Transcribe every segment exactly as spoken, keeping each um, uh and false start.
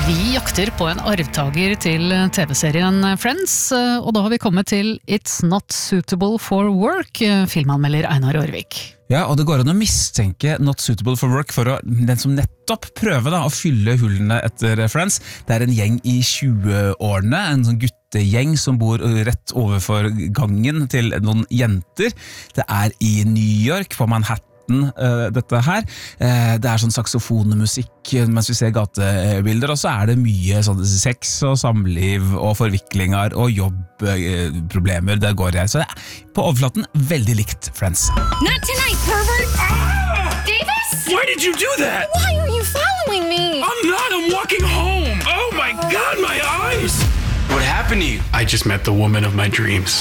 Vi jakter på en arvtager til T V-serien Friends, og da har vi kommet til It's Not Suitable for Work, filmanmelder Einar Aarvik. Ja, og det går an å mistenke Not Suitable for Work for å, den som nettopp prøver da, å fylle hullene etter Friends. Det er en gjeng i tjueårene, en sånn guttegjeng som bor rett overfor gangen til noen jenter. Det er i New York, på Manhattan. Uh, dette her. Uh, det er sånn saksofonmusikk mens vi ser gatebilder, og så er det mye sånn sex og samliv og forviklinger og jobbproblemer uh, det går i. Så det er på overflaten veldig likt Friends. Not tonight, pervert! Ah! Davis? Why did you do that? Why are you following me? I'm not, I'm walking home. Oh my God, my eyes! What happened to you? I just met the woman of my dreams.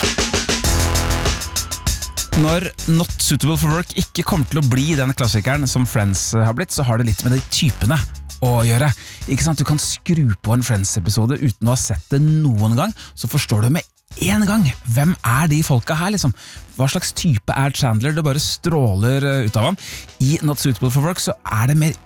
Når Not Suitable for Work ikke kommer til å bli den klassikeren som Friends har blitt, så har det litt med de typene å gjøre. Ikke sant? Du kan skru på en Friends-episode uten å ha sett det noen gang, så forstår du med en gang hvem er de folka her, liksom. Hva slags type er Chandler? Det bare stråler ut av ham. I Not Suitable for Work så er det mer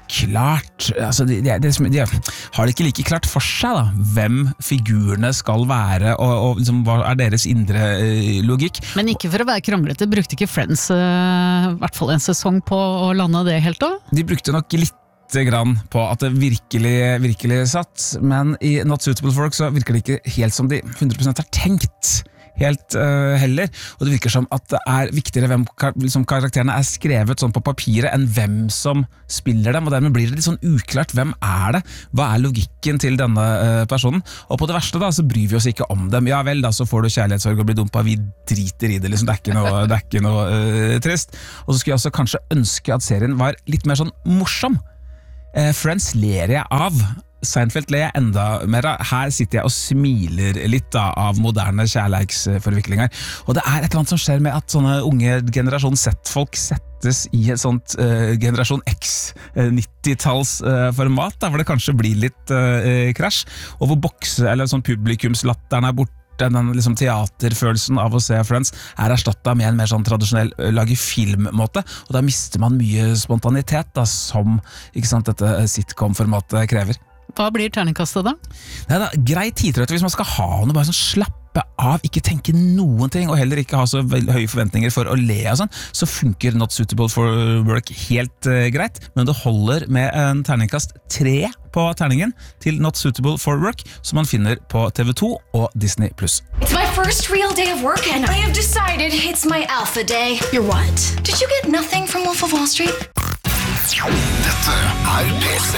uklart. Altså, de, de, de, de har det ikke like klart for seg da, hvem figurene skal være, og, og liksom, hva er deres indre uh, logikk. Men ikke for å være kranglete, brukte ikke Friends uh, i hvert fall en sesong på å lande det helt da? De brukte nok litt grann på at det virkelig, virkelig satt, men i Not Suitable for Work så virker det ikke helt som de hundre prosent har tenkt helt uh, heller, og det virker som at det er viktigere hvem liksom, karakterene er skrevet sånn på papiret enn hvem som spiller dem, og dermed blir det litt sånn uklart hvem er det, hva er logikken til denne uh, personen, og på det verste da så bryr vi oss ikke om dem. Ja vel, da så får du kjærlighetssorg og blir dumpa, vi driter i det liksom, det er ikke noe, det er ikke noe uh, trist. Og så skulle jeg også kanskje ønske at serien var litt mer sånn morsom. uh, Friends ler jeg av, Seinfeld ler jeg enda mer av. Her sitter jeg og smiler litt da, av moderne kjærleiksforviklinger. Og det er et eller annet som skjer med at sånne unge generasjon Z-folk settes i et sånt uh, generasjon X uh, nitti-talls uh, format, da, hvor det kanskje blir litt uh, krasj, og hvor bokse, eller sånn publikumslatteren er borte. Den liksom, teaterfølelsen av å se Friends er erstattet med en mer sånn tradisjonell uh, lage filmmåte, og da mister man mye spontanitet da, som ikke sant, dette sitcom-formatet krever. Hva blir terningkastet da? Det er da greit tidtrøtt hvis man skal ha noe, bare sånn slappe av, ikke tenke noen ting, og heller ikke ha så høye forventninger for å le og sånn, så funker Not Suitable for Work helt uh, greit, men det holder med en terningkast tre på terningen til Not Suitable for Work, som man finner på T V to og Disney pluss. It's my first real day of work and I have decided it's my alpha day. You're what? Did you get nothing from Wolf of Wall Street? Dette er P C